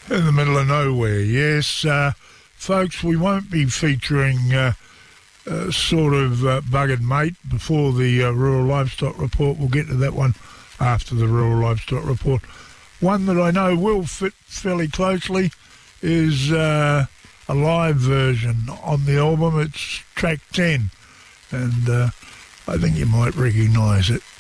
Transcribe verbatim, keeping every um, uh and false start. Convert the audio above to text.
In the middle of nowhere, yes. Uh, folks, we won't be featuring uh, uh, sort of uh, Buggered Mate before the uh, Rural Livestock Report. We'll get to that one after the Rural Livestock Report. One that I know will fit fairly closely is uh, a live version on the album. It's track ten, and uh, I think you might recognise it.